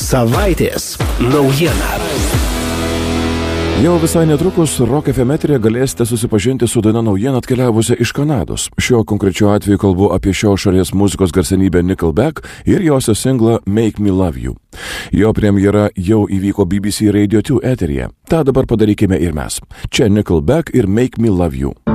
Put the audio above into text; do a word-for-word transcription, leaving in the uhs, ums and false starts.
Savaitės naujiena. Jau visai netrukus Rock F M eteryje galėsite susipažinti su daina naujiena atkeliavusia iš Kanados. Šiuo konkrečiu atveju kalbu apie šios šalies muzikos garsenybę Nickelback ir jos singlą Make Me Love You. Jo premjera jau įvyko B B C Radio du eteryje. Ta dabar padarykime ir mes. Čia Nickelback ir Make Me Love You.